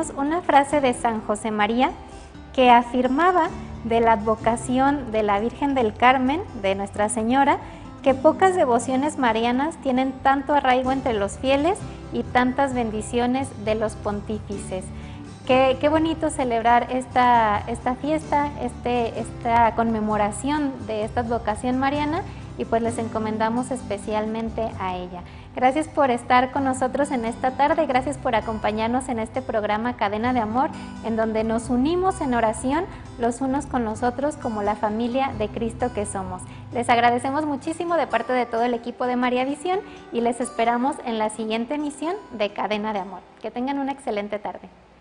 compartirnos una frase de San José María que afirmaba de la advocación de la Virgen del Carmen, de Nuestra Señora, que pocas devociones marianas tienen tanto arraigo entre los fieles y tantas bendiciones de los pontífices. Qué bonito celebrar esta fiesta, esta conmemoración de esta advocación mariana, y pues les encomendamos especialmente a ella. Gracias por estar con nosotros en esta tarde, gracias por acompañarnos en este programa Cadena de Amor, en donde nos unimos en oración los unos con los otros como la familia de Cristo que somos. Les agradecemos muchísimo de parte de todo el equipo de María Visión y les esperamos en la siguiente emisión de Cadena de Amor. Que tengan una excelente tarde.